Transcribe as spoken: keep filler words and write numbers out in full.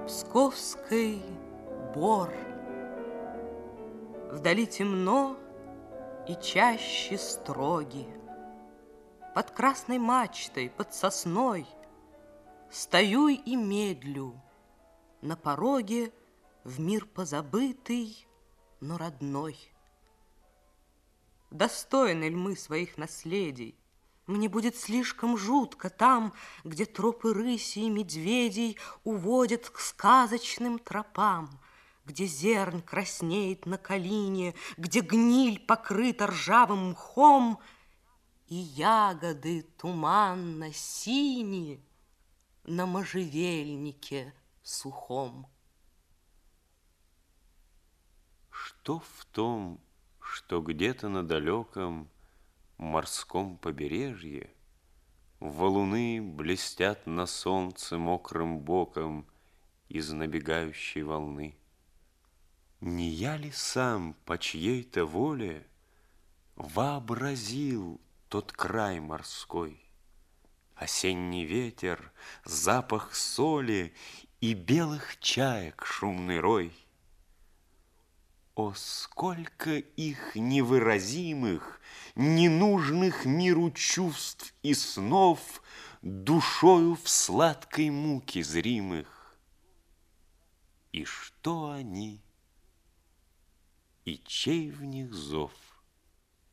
Псковской бор. Вдали темно и чаще строги. Под красной мачтой, под сосной стою и медлю на пороге в мир позабытый, но родной. Достойны ли мы своих наследий? Мне будет слишком жутко там, где тропы рыси и медведей уводят к сказочным тропам, где зернь краснеет на калине, где гниль покрыта ржавым мхом, и ягоды туманно-синие на можжевельнике сухом. Что в том, что где-то на далеком морском побережье валуны блестят на солнце мокрым боком из набегающей волны? Не я ли сам по чьей-то воле вообразил тот край морской? Осенний ветер, запах соли и белых чаек шумный рой. О, сколько их невыразимых, ненужных миру чувств и снов душою в сладкой муке зримых! И что они, и чей в них зов?